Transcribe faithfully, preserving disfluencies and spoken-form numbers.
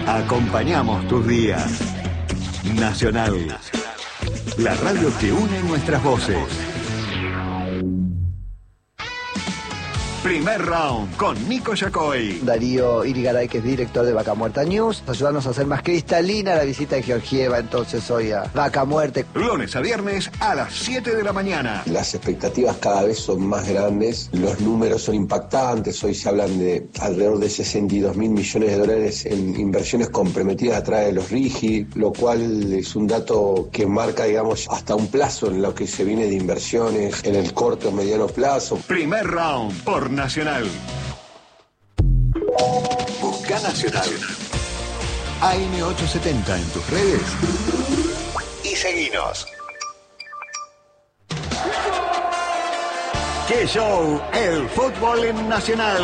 Acompañamos tus días. Nacional. La radio que une nuestras voces. Primer round con Nico Yacoy. Darío Irigaray, que es director de Vaca Muerta News. Ayudarnos a hacer más cristalina la visita de Georgieva, entonces hoy a Vaca Muerte. Lunes a viernes a las siete de la mañana. Las expectativas cada vez son más grandes, los números son impactantes. Hoy se hablan de alrededor de sesenta y dos mil millones de dólares en inversiones comprometidas a través de los RIGI, lo cual es un dato que marca, digamos, hasta un plazo en lo que se viene de inversiones en el corto o mediano plazo. Primer round por Nacional. Busca Nacional. A M ochocientos setenta en tus redes y seguinos. ¡Qué show! El fútbol en Nacional.